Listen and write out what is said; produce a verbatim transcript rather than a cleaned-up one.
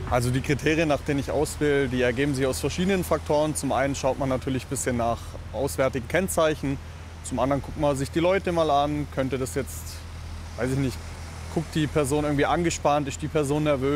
Also die Kriterien, nach denen ich auswähle, die ergeben sich aus verschiedenen Faktoren. Zum einen schaut man natürlich ein bisschen nach auswärtigen Kennzeichen. Zum anderen guckt man sich die Leute mal an. Könnte das jetzt, weiß ich nicht, guckt die Person irgendwie angespannt, ist die Person nervös?